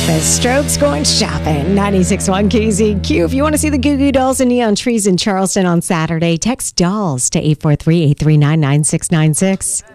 The Strokes going shopping. 96.1 KZQ. If you want to see the Goo Goo Dolls and Neon Trees in Charleston on Saturday, text DOLLS to 843-839-9696.